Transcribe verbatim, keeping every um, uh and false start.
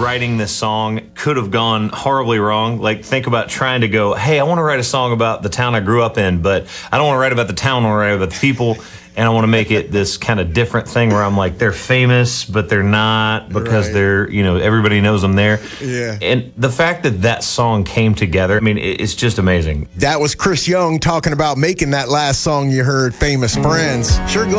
writing this song could have gone horribly wrong. Like, think about trying to go, hey, I want to write a song about the town I grew up in, but I don't want to write about the town, I want to write about the people. And I want to make it this kind of different thing where I'm like, they're famous, but they're not because Right. they're, you know, everybody knows them there. Yeah. And the fact that that song came together, I mean, it- it's just amazing. That was Chris Young talking about making that last song you heard, Famous Friends. Sure glad